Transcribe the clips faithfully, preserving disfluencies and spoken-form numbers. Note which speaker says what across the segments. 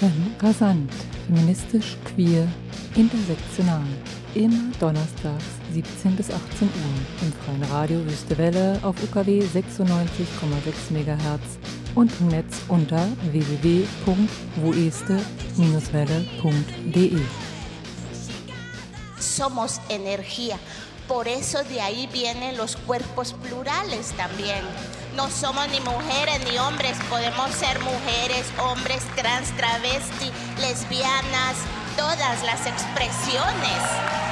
Speaker 1: Femme rasant, feministisch, queer, intersektional. Immer donnerstags siebzehn bis achtzehn Uhr im freien Radio Wüste Welle auf U K W sechsundneunzig Komma sechs Megahertz und im Netz unter w w w punkt woeste Bindestrich welle punkt de.
Speaker 2: Somos energía. Por eso de ahí vienen los cuerpos plurales también. No somos ni mujeres ni hombres, podemos ser mujeres, hombres, trans, travesti, lesbianas, todas las expresiones.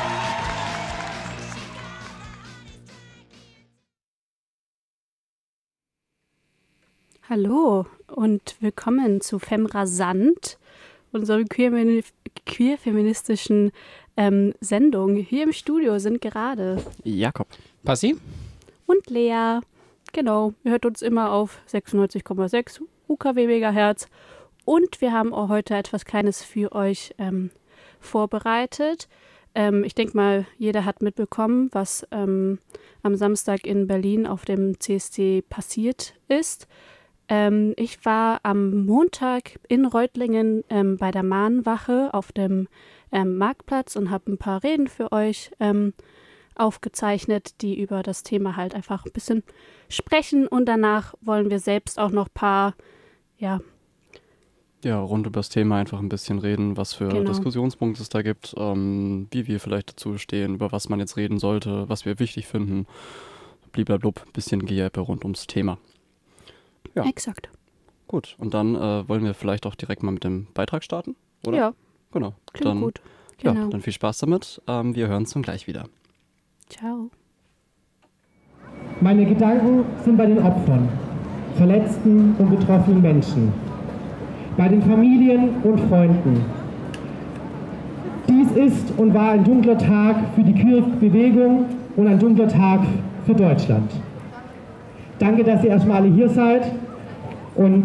Speaker 3: Hallo und willkommen zu Femme rasant, unserer queer-feministischen ähm, Sendung. Hier im Studio sind gerade
Speaker 4: Jakob, Passi
Speaker 3: und Lea. Genau, ihr hört uns immer auf sechsundneunzig Komma sechs U K W Megahertz und wir haben auch heute etwas Kleines für euch ähm, vorbereitet. Ähm, ich denke mal, jeder hat mitbekommen, was ähm, am Samstag in Berlin auf dem C S D passiert ist. Ähm, ich war am Montag in Reutlingen ähm, bei der Mahnwache auf dem ähm, Marktplatz und habe ein paar Reden für euch ähm, aufgezeichnet, die über das Thema halt einfach ein bisschen sprechen. Und danach wollen wir selbst auch noch ein paar, ja...
Speaker 4: Ja, rund über das Thema einfach ein bisschen reden, was für
Speaker 3: Genau.
Speaker 4: Diskussionspunkte es da gibt, ähm, wie wir vielleicht dazu stehen, über was man jetzt reden sollte, was wir wichtig finden. Bliblablub, ein bisschen Gejäppe rund ums Thema. Ja.
Speaker 3: Exakt.
Speaker 4: Gut, und dann äh, wollen wir vielleicht auch direkt mal mit dem Beitrag starten, oder?
Speaker 3: Ja.
Speaker 4: Genau.
Speaker 3: Klingt
Speaker 4: dann,
Speaker 3: gut. Genau.
Speaker 4: Ja, dann viel Spaß damit. Ähm, wir hören uns dann gleich wieder.
Speaker 3: Ciao.
Speaker 5: Meine Gedanken sind bei den Opfern, verletzten und betroffenen Menschen, bei den Familien und Freunden. Dies ist und war ein dunkler Tag für die Queer-Bewegung und ein dunkler Tag für Deutschland. Danke, dass ihr erstmal alle hier seid und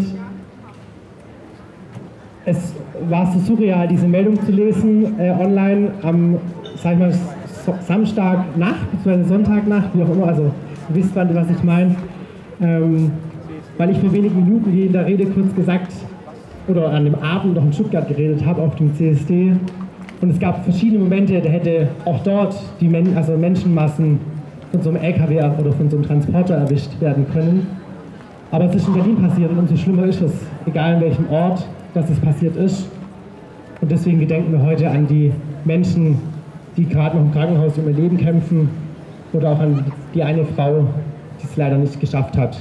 Speaker 5: es war so surreal, diese Meldung zu lesen, äh, online am, sag ich mal, so, Samstagnacht, bzw. Sonntagnacht, wie auch immer, also ihr wisst, was ich meine, ähm, weil ich vor wenigen Minuten hier in der Rede kurz gesagt, oder an dem Abend noch in Stuttgart geredet habe, auf dem C S D, und es gab verschiedene Momente, da hätte auch dort die Men- also Menschenmassen von so einem L K W oder von so einem Transporter erwischt werden können. Aber es ist in Berlin passiert und umso schlimmer ist es, egal in welchem Ort, dass es passiert ist. Und deswegen gedenken wir heute an die Menschen, die gerade noch im Krankenhaus um ihr Leben kämpfen, oder auch an die eine Frau, die es leider nicht geschafft hat.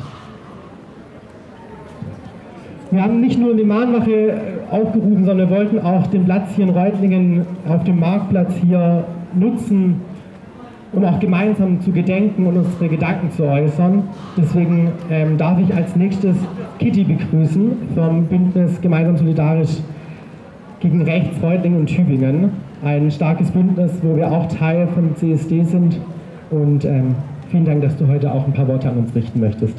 Speaker 5: Wir haben nicht nur eine Mahnwache aufgerufen, sondern wir wollten auch den Platz hier in Reutlingen auf dem Marktplatz hier nutzen, um auch gemeinsam zu gedenken und unsere Gedanken zu äußern. Deswegen ähm, darf ich als nächstes Kitty begrüßen vom Bündnis Gemeinsam Solidarisch gegen Rechts Reutlingen und Tübingen. Ein starkes Bündnis, wo wir auch Teil vom C S D sind. Und ähm, vielen Dank, dass du heute auch ein paar Worte an uns richten möchtest.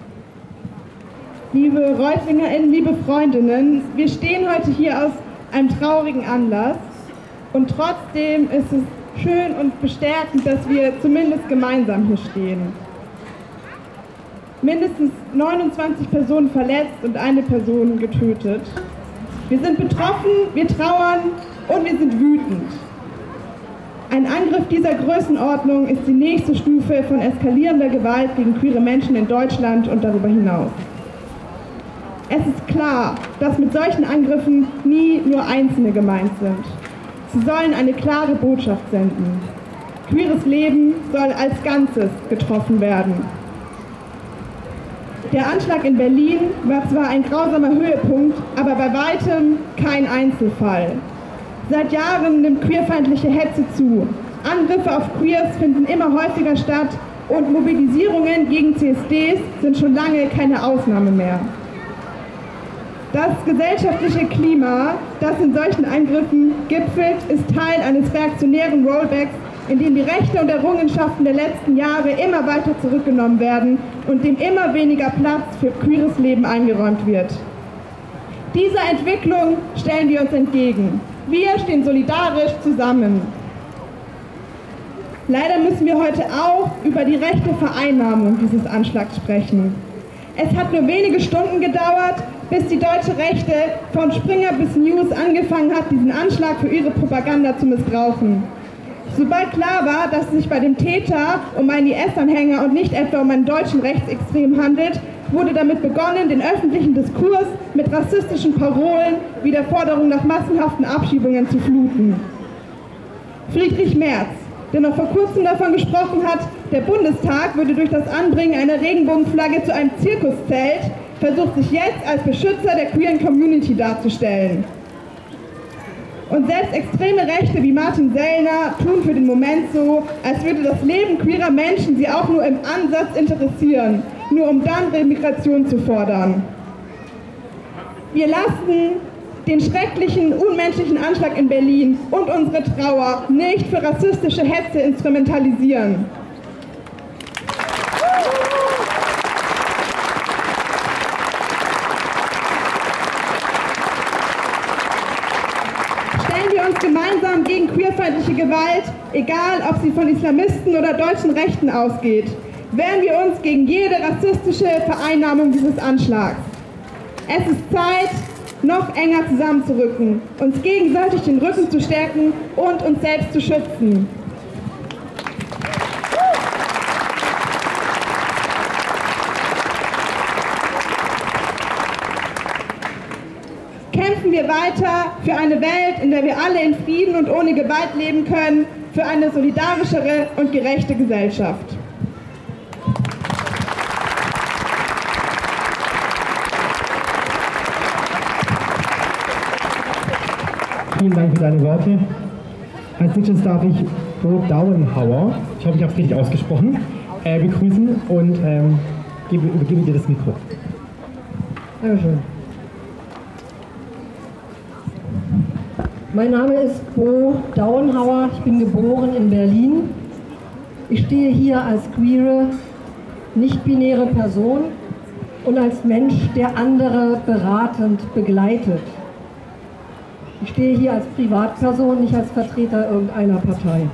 Speaker 6: Liebe ReutlingerInnen, liebe Freundinnen, wir stehen heute hier aus einem traurigen Anlass und trotzdem ist es schön und bestärkend, dass wir zumindest gemeinsam hier stehen. Mindestens neunundzwanzig Personen verletzt und eine Person getötet. Wir sind betroffen, wir trauern und wir sind wütend. Ein Angriff dieser Größenordnung ist die nächste Stufe von eskalierender Gewalt gegen queere Menschen in Deutschland und darüber hinaus. Es ist klar, dass mit solchen Angriffen nie nur Einzelne gemeint sind. Sie sollen eine klare Botschaft senden. Queeres Leben soll als Ganzes getroffen werden. Der Anschlag in Berlin war zwar ein grausamer Höhepunkt, aber bei weitem kein Einzelfall. Seit Jahren nimmt queerfeindliche Hetze zu. Angriffe auf Queers finden immer häufiger statt und Mobilisierungen gegen C S Ds sind schon lange keine Ausnahme mehr. Das gesellschaftliche Klima, das in solchen Angriffen gipfelt, ist Teil eines reaktionären Rollbacks, in dem die Rechte und Errungenschaften der letzten Jahre immer weiter zurückgenommen werden und dem immer weniger Platz für queeres Leben eingeräumt wird. Dieser Entwicklung stellen wir uns entgegen. Wir stehen solidarisch zusammen. Leider müssen wir heute auch über die rechte Vereinnahmung dieses Anschlags sprechen. Es hat nur wenige Stunden gedauert, bis die deutsche Rechte von Springer bis News angefangen hat, diesen Anschlag für ihre Propaganda zu missbrauchen. Sobald klar war, dass es sich bei dem Täter um einen I S-Anhänger und nicht etwa um einen deutschen Rechtsextrem handelt, wurde damit begonnen, den öffentlichen Diskurs mit rassistischen Parolen wie der Forderung nach massenhaften Abschiebungen zu fluten. Friedrich Merz, der noch vor kurzem davon gesprochen hat, der Bundestag würde durch das Anbringen einer Regenbogenflagge zu einem Zirkuszelt, versucht sich jetzt als Beschützer der queeren Community darzustellen. Und selbst extreme Rechte wie Martin Sellner tun für den Moment so, als würde das Leben queerer Menschen sie auch nur im Ansatz interessieren, nur um dann Remigration zu fordern. Wir lassen den schrecklichen, unmenschlichen Anschlag in Berlin und unsere Trauer nicht für rassistische Hetze instrumentalisieren. Gemeinsam gegen queerfeindliche Gewalt, egal ob sie von Islamisten oder deutschen Rechten ausgeht, wehren wir uns gegen jede rassistische Vereinnahmung dieses Anschlags. Es ist Zeit, noch enger zusammenzurücken, uns gegenseitig den Rücken zu stärken und uns selbst zu schützen. Kämpfen wir weiter für eine Welt, in der wir alle in Frieden und ohne Gewalt leben können, für eine solidarischere und gerechte Gesellschaft.
Speaker 5: Vielen Dank für deine Worte. Als nächstes darf ich Bo Dauenhauer, ich hoffe, ich habe es richtig ausgesprochen, äh, begrüßen und ähm, gebe, übergebe dir das Mikro.
Speaker 7: Dankeschön. Mein Name ist Bo Dauenhauer, ich bin geboren in Berlin. Ich stehe hier als queere, nicht-binäre Person und als Mensch, der andere beratend begleitet. Ich stehe hier als Privatperson, nicht als Vertreter irgendeiner Partei.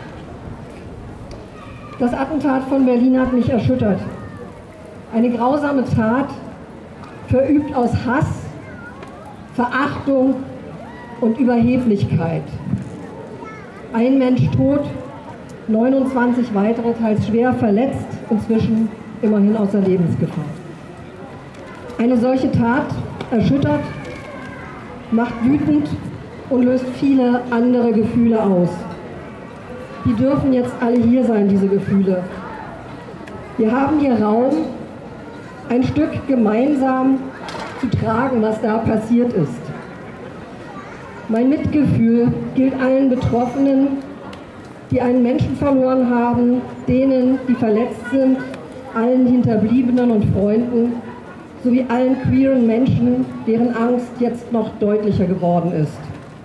Speaker 7: Das Attentat von Berlin hat mich erschüttert. Eine grausame Tat, verübt aus Hass, Verachtung und Überheblichkeit. Ein Mensch tot, neunundzwanzig weitere teils schwer verletzt, inzwischen immerhin außer Lebensgefahr. Eine solche Tat erschüttert, macht wütend und löst viele andere Gefühle aus. Die dürfen jetzt alle hier sein, diese Gefühle. Wir haben hier Raum, ein Stück gemeinsam zu tragen, was da passiert ist. Mein Mitgefühl gilt allen Betroffenen, die einen Menschen verloren haben, denen, die verletzt sind, allen Hinterbliebenen und Freunden, sowie allen queeren Menschen, deren Angst jetzt noch deutlicher geworden ist.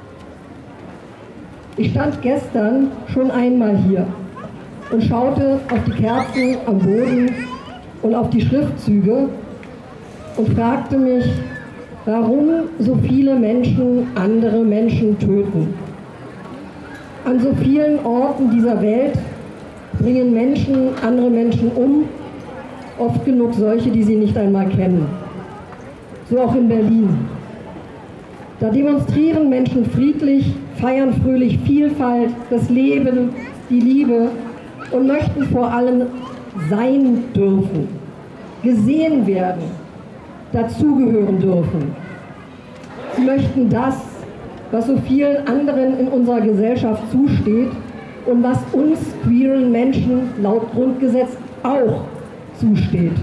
Speaker 7: Ich stand gestern schon einmal hier und schaute auf die Kerzen am Boden und auf die Schriftzüge und fragte mich, warum so viele Menschen andere Menschen töten. An so vielen Orten dieser Welt bringen Menschen andere Menschen um, oft genug solche, die sie nicht einmal kennen. So auch in Berlin. Da demonstrieren Menschen friedlich, feiern fröhlich Vielfalt, das Leben, die Liebe und möchten vor allem sein dürfen, gesehen werden, dazugehören dürfen. Sie möchten das, was so vielen anderen in unserer Gesellschaft zusteht und was uns queeren Menschen laut Grundgesetz auch zusteht.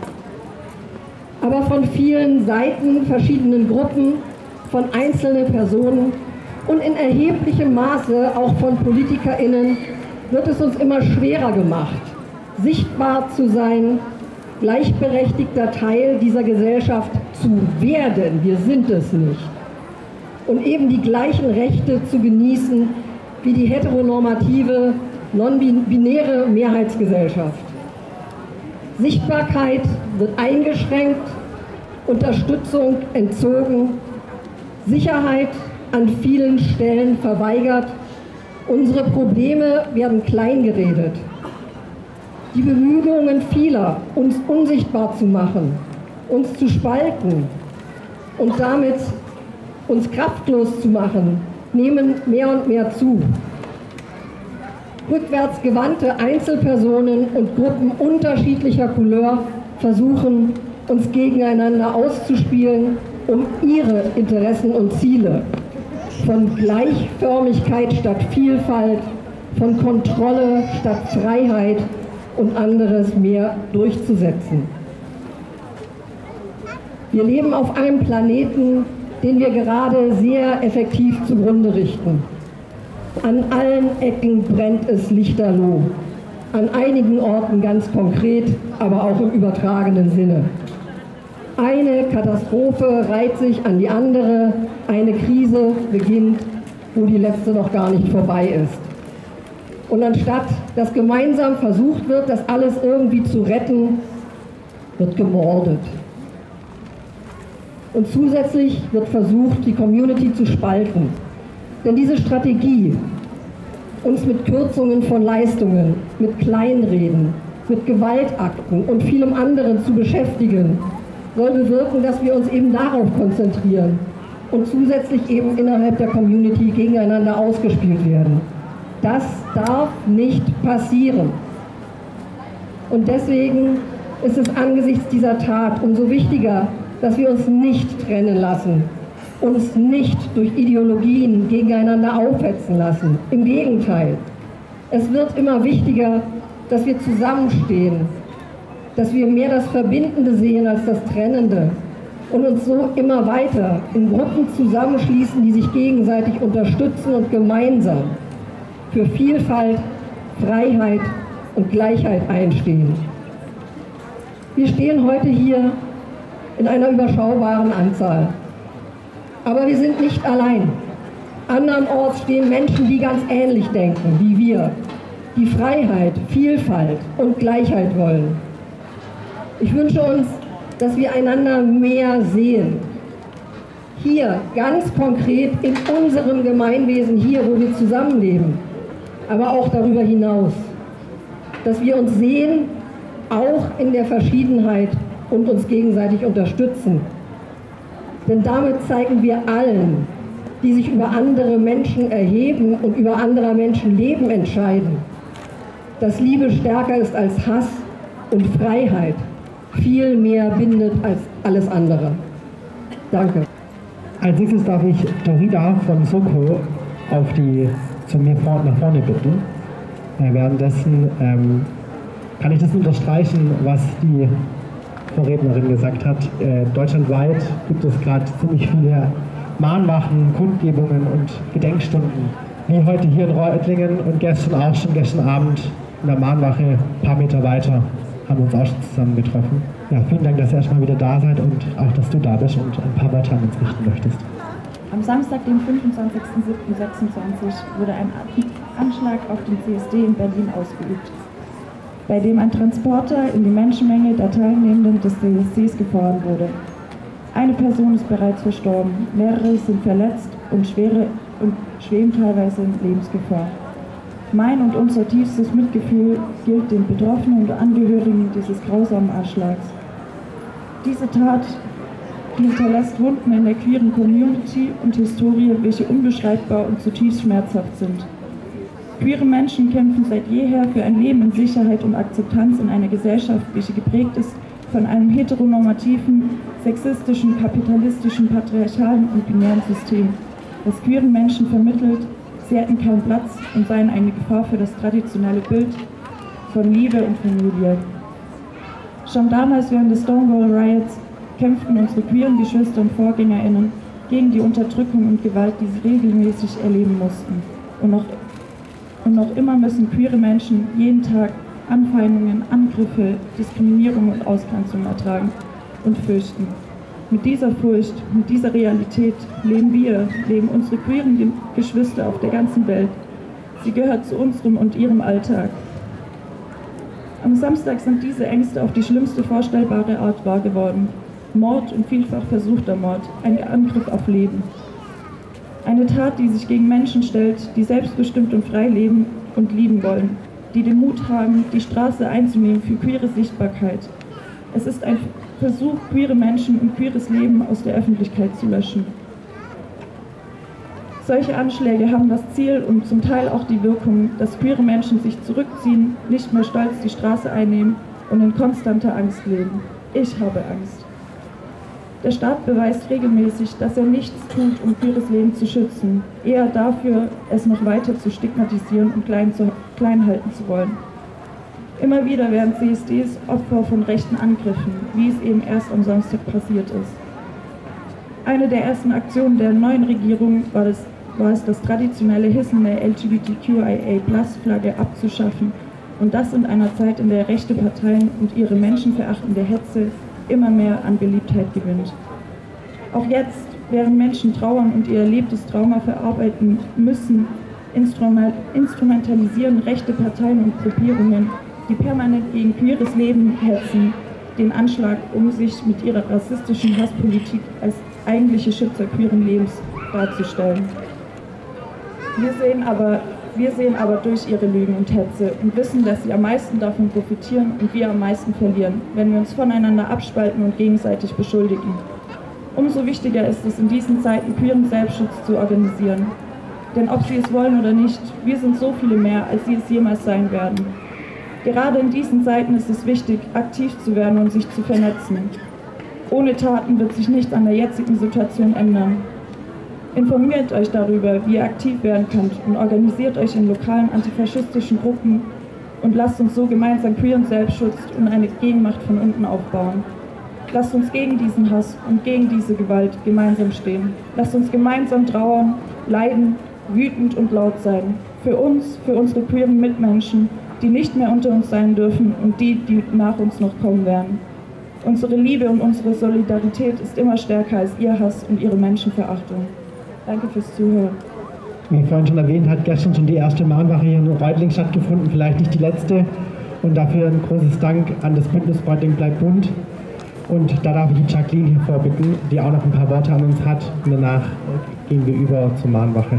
Speaker 7: Aber von vielen Seiten, verschiedenen Gruppen, von einzelnen Personen und in erheblichem Maße auch von PolitikerInnen wird es uns immer schwerer gemacht, sichtbar zu sein, gleichberechtigter Teil dieser Gesellschaft zu werden. Wir sind es nicht. Und eben die gleichen Rechte zu genießen wie die heteronormative, non-binäre Mehrheitsgesellschaft. Sichtbarkeit wird eingeschränkt, Unterstützung entzogen, Sicherheit an vielen Stellen verweigert, unsere Probleme werden kleingeredet. Die Bemühungen vieler, uns unsichtbar zu machen, uns zu spalten, und damit uns kraftlos zu machen, nehmen mehr und mehr zu. Rückwärtsgewandte Einzelpersonen und Gruppen unterschiedlicher Couleur versuchen, uns gegeneinander auszuspielen, um ihre Interessen und Ziele von Gleichförmigkeit statt Vielfalt, von Kontrolle statt Freiheit und anderes mehr durchzusetzen. Wir leben auf einem Planeten, den wir gerade sehr effektiv zugrunde richten. An allen Ecken brennt es lichterloh, an einigen Orten ganz konkret, aber auch im übertragenen Sinne. Eine Katastrophe reiht sich an die andere, eine Krise beginnt, wo die letzte noch gar nicht vorbei ist. Und anstatt dass gemeinsam versucht wird, das alles irgendwie zu retten, wird gemordet. Und zusätzlich wird versucht, die Community zu spalten. Denn diese Strategie, uns mit Kürzungen von Leistungen, mit Kleinreden, mit Gewaltakten und vielem anderen zu beschäftigen, soll bewirken, dass wir uns eben darauf konzentrieren und zusätzlich eben innerhalb der Community gegeneinander ausgespielt werden. Das darf nicht passieren. Und deswegen ist es angesichts dieser Tat umso wichtiger, dass wir uns nicht trennen lassen, uns nicht durch Ideologien gegeneinander aufhetzen lassen. Im Gegenteil, es wird immer wichtiger, dass wir zusammenstehen, dass wir mehr das Verbindende sehen als das Trennende und uns so immer weiter in Gruppen zusammenschließen, die sich gegenseitig unterstützen und gemeinsam für Vielfalt, Freiheit und Gleichheit einstehen. Wir stehen heute hier in einer überschaubaren Anzahl. Aber wir sind nicht allein. Andernorts stehen Menschen, die ganz ähnlich denken wie wir, die Freiheit, Vielfalt und Gleichheit wollen. Ich wünsche uns, dass wir einander mehr sehen. Hier, ganz konkret in unserem Gemeinwesen, hier, wo wir zusammenleben, aber auch darüber hinaus. Dass wir uns sehen, auch in der Verschiedenheit und uns gegenseitig unterstützen. Denn damit zeigen wir allen, die sich über andere Menschen erheben und über anderer Menschen Leben entscheiden, dass Liebe stärker ist als Hass und Freiheit viel mehr bindet als alles andere. Danke.
Speaker 5: Als nächstes darf ich Dorida von Soko auf die, zu mir vor, nach vorne bitten. Äh, währenddessen ähm, kann ich das unterstreichen, was die Vorrednerin gesagt hat. Äh, deutschlandweit gibt es gerade ziemlich viele Mahnwachen, Kundgebungen und Gedenkstunden. Wie heute hier in Reutlingen und gestern auch schon, gestern Abend in der Mahnwache ein paar Meter weiter haben wir uns auch schon zusammen getroffen. Ja, vielen Dank, dass ihr erstmal wieder da seid und auch, dass du da bist und ein paar Wörter an uns richten möchtest.
Speaker 8: Am Samstag, den fünfundzwanzigsten siebten sechsundzwanzig, wurde ein Anschlag auf den C S D in Berlin ausgeübt, bei dem ein Transporter in die Menschenmenge der Teilnehmenden des C S Ds gefahren wurde. Eine Person ist bereits verstorben, mehrere sind verletzt und, schwere, und schweben teilweise in Lebensgefahr. Mein und unser tiefstes Mitgefühl gilt den Betroffenen und Angehörigen dieses grausamen Anschlags. Diese Tat hinterlässt Wunden in der queeren Community und Historie, welche unbeschreibbar und zutiefst schmerzhaft sind. Queere Menschen kämpfen seit jeher für ein Leben in Sicherheit und Akzeptanz in einer Gesellschaft, welche geprägt ist von einem heteronormativen, sexistischen, kapitalistischen, patriarchalen und binären System, das queeren Menschen vermittelt, sie hätten keinen Platz und seien eine Gefahr für das traditionelle Bild von Liebe und Familie. Schon damals während des Stonewall Riots kämpften unsere queeren Geschwister und VorgängerInnen gegen die Unterdrückung und Gewalt, die sie regelmäßig erleben mussten. Und noch, und noch immer müssen queere Menschen jeden Tag Anfeindungen, Angriffe, Diskriminierung und Ausgrenzung ertragen und fürchten. Mit dieser Furcht, mit dieser Realität leben wir, leben unsere queeren Geschwister auf der ganzen Welt. Sie gehört zu unserem und ihrem Alltag. Am Samstag sind diese Ängste auf die schlimmste vorstellbare Art wahr geworden. Mord und vielfach versuchter Mord, ein Angriff auf Leben. Eine Tat, die sich gegen Menschen stellt, die selbstbestimmt und frei leben und lieben wollen, die den Mut haben, die Straße einzunehmen für queere Sichtbarkeit. Es ist ein Versuch, queere Menschen und queeres Leben aus der Öffentlichkeit zu löschen. Solche Anschläge haben das Ziel und zum Teil auch die Wirkung, dass queere Menschen sich zurückziehen, nicht mehr stolz die Straße einnehmen und in konstanter Angst leben. Ich habe Angst. Der Staat beweist regelmäßig, dass er nichts tut, um queeres Leben zu schützen, eher dafür, es noch weiter zu stigmatisieren und klein, zu, klein halten zu wollen. Immer wieder werden C S Ds Opfer von rechten Angriffen, wie es eben erst am Samstag passiert ist. Eine der ersten Aktionen der neuen Regierung war, das, war es, das traditionelle Hissen der L G B T Q I A Plus Flagge abzuschaffen, und das in einer Zeit, in der rechte Parteien und ihre menschenverachtende Hetze immer mehr an Beliebtheit gewinnt. Auch jetzt, während Menschen trauern und ihr erlebtes Trauma verarbeiten müssen, instrumentalisieren rechte Parteien und Gruppierungen, die permanent gegen queeres Leben hetzen, den Anschlag, um sich mit ihrer rassistischen Hasspolitik als eigentliche Schützer queeren Lebens darzustellen. Wir sehen aber, wir sehen aber durch ihre Lügen und Hetze und wissen, dass sie am meisten davon profitieren und wir am meisten verlieren, wenn wir uns voneinander abspalten und gegenseitig beschuldigen. Umso wichtiger ist es, in diesen Zeiten queeren Selbstschutz zu organisieren. Denn ob sie es wollen oder nicht, wir sind so viele mehr, als sie es jemals sein werden. Gerade in diesen Zeiten ist es wichtig, aktiv zu werden und sich zu vernetzen. Ohne Taten wird sich nichts an der jetzigen Situation ändern. Informiert euch darüber, wie ihr aktiv werden könnt und organisiert euch in lokalen antifaschistischen Gruppen und lasst uns so gemeinsam queeren Selbstschutz und eine Gegenmacht von unten aufbauen. Lasst uns gegen diesen Hass und gegen diese Gewalt gemeinsam stehen. Lasst uns gemeinsam trauern, leiden, wütend und laut sein. Für uns, für unsere queeren Mitmenschen, die nicht mehr unter uns sein dürfen und die, die nach uns noch kommen werden. Unsere Liebe und unsere Solidarität ist immer stärker als ihr Hass und ihre Menschenverachtung. Danke fürs Zuhören.
Speaker 5: Wie vorhin schon erwähnt, hat gestern schon die erste Mahnwache hier in Reutling stattgefunden, vielleicht nicht die letzte. Und dafür ein großes Dank an das Bündnis Reutling bleibt bunt. Und da darf ich die Jacqueline hier vorbitten, die auch noch ein paar Worte an uns hat. Und danach gehen wir über zur Mahnwache.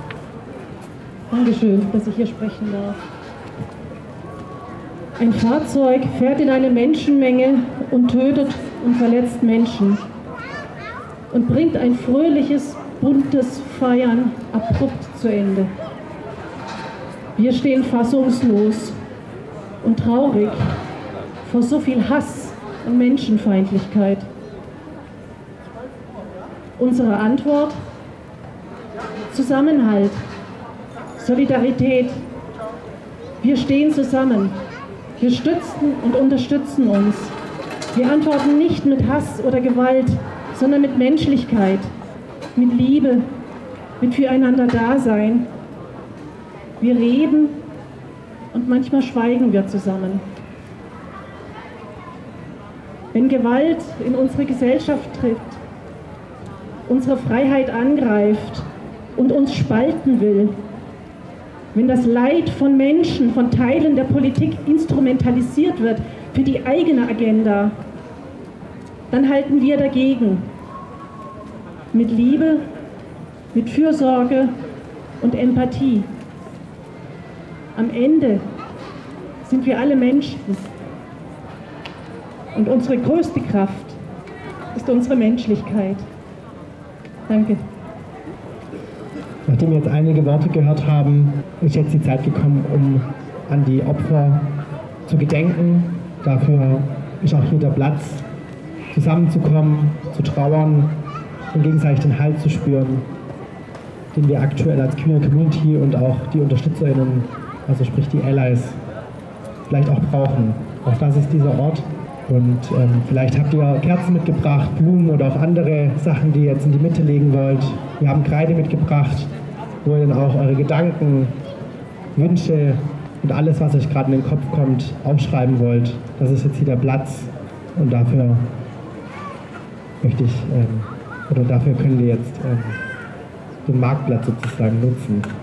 Speaker 9: Dankeschön, dass ich hier sprechen darf. Ein Fahrzeug fährt in eine Menschenmenge und tötet und verletzt Menschen und bringt ein fröhliches, buntes Feiern abrupt zu Ende. Wir stehen fassungslos und traurig vor so viel Hass und Menschenfeindlichkeit. Unsere Antwort? Zusammenhalt, Solidarität. Wir stehen zusammen. Wir stützen und unterstützen uns. Wir antworten nicht mit Hass oder Gewalt, sondern mit Menschlichkeit, mit Liebe, mit füreinander Dasein. Wir reden und manchmal schweigen wir zusammen. Wenn Gewalt in unsere Gesellschaft tritt, unsere Freiheit angreift und uns spalten will, wenn das Leid von Menschen, von Teilen der Politik instrumentalisiert wird für die eigene Agenda, dann halten wir dagegen. Mit Liebe, mit Fürsorge und Empathie. Am Ende sind wir alle Menschen. Und unsere größte Kraft ist unsere Menschlichkeit. Danke.
Speaker 5: Nachdem wir jetzt einige Worte gehört haben, ist jetzt die Zeit gekommen, um an die Opfer zu gedenken. Dafür ist auch hier der Platz, zusammenzukommen, zu trauern und gegenseitig den Halt zu spüren, den wir aktuell als Queer Community und auch die UnterstützerInnen, also sprich die Allies, vielleicht auch brauchen. Auch das ist dieser Ort. Und ähm, vielleicht habt ihr Kerzen mitgebracht, Blumen oder auch andere Sachen, die ihr jetzt in die Mitte legen wollt. Wir haben Kreide mitgebracht, wo ihr dann auch eure Gedanken, Wünsche und alles, was euch gerade in den Kopf kommt, aufschreiben wollt. Das ist jetzt hier der Platz und dafür möchte ich, ähm, oder dafür können wir jetzt ähm, den Marktplatz sozusagen nutzen.